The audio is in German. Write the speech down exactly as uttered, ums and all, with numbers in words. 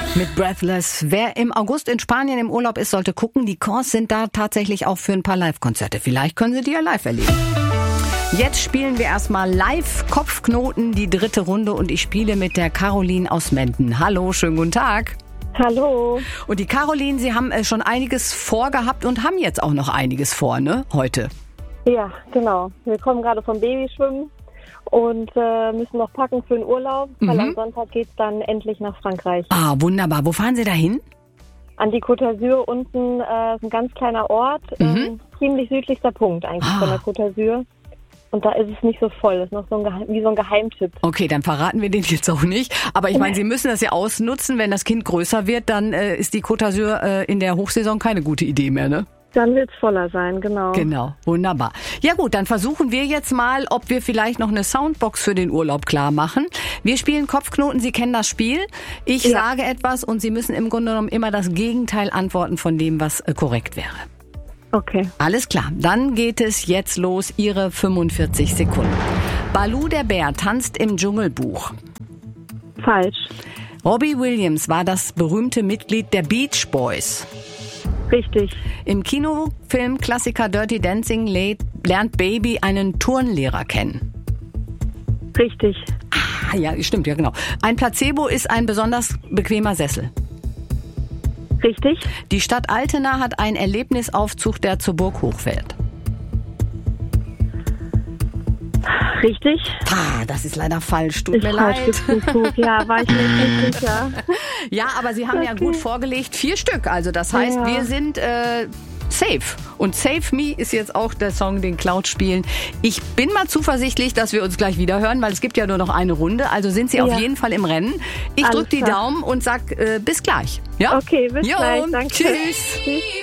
Mit Breathless. Wer im August in Spanien im Urlaub ist, sollte gucken. Die Chance sind da tatsächlich auch für ein paar Live-Konzerte. Vielleicht können Sie die ja live erleben. Jetzt spielen wir erstmal live Kopfknoten, die dritte Runde. Und ich spiele mit der Caroline aus Menden. Hallo, schönen guten Tag. Hallo. Und die Caroline, Sie haben schon einiges vorgehabt und haben jetzt auch noch einiges vor, ne, heute? Ja, genau. Wir kommen gerade vom Babyschwimmen und äh, müssen noch packen für den Urlaub, weil Mhm. am Sonntag geht's dann endlich nach Frankreich. Ah, wunderbar. Wo fahren Sie da hin? An die Côte d'Azur unten, äh, ist ein ganz kleiner Ort, Mhm. ähm, ziemlich südlichster Punkt eigentlich Ah. von der Côte d'Azur. Und da ist es nicht so voll, das ist noch so ein Geheim, wie so ein Geheimtipp. Okay, dann verraten wir den jetzt auch nicht. Aber ich meine, Sie müssen das ja ausnutzen. Wenn das Kind größer wird, dann äh, ist die Côte d'Azur äh, in der Hochsaison keine gute Idee mehr, ne? Dann wird's voller sein, genau. Genau, wunderbar. Ja gut, dann versuchen wir jetzt mal, ob wir vielleicht noch eine Soundbox für den Urlaub klar machen. Wir spielen Kopfknoten, Sie kennen das Spiel. Ich Ja. sage etwas und Sie müssen im Grunde genommen immer das Gegenteil antworten von dem, was äh, korrekt wäre. Okay. Alles klar, dann geht es jetzt los, Ihre fünfundvierzig Sekunden. Baloo der Bär tanzt im Dschungelbuch. Falsch. Robbie Williams war das berühmte Mitglied der Beach Boys. Richtig. Im Kinofilm-Klassiker Dirty Dancing le- lernt Baby einen Turnlehrer kennen. Richtig. Ah, ja, stimmt, ja genau. Ein Placebo ist ein besonders bequemer Sessel. Richtig. Die Stadt Altena hat einen Erlebnisaufzug, der zur Burg hochfährt. Richtig. Ah, das ist leider falsch, tut Ist mir falsch, leid. gibt's einen Zug. Ja, war ich mir nicht sicher. Ja, aber Sie haben ja Okay. gut vorgelegt, vier Stück. Also das heißt, Ja. wir sind äh, safe. Und Save Me ist jetzt auch der Song, den Cloud spielen. Ich bin mal zuversichtlich, dass wir uns gleich wieder hören, weil es gibt ja nur noch eine Runde. Also sind Sie auf Ja. jeden Fall im Rennen. Ich Alles drücke die klar. Daumen und sag äh, bis gleich. Ja? Okay, bis Jo, gleich. Danke. Tschüss. Tschüss.